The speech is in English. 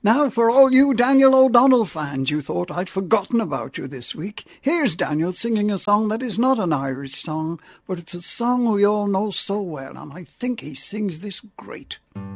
Now, for all you Daniel O'Donnell fans, you thought I'd forgotten about you this week. Here's Daniel singing a song that is not an Irish song, but it's a song we all know so well, and I think he sings this great.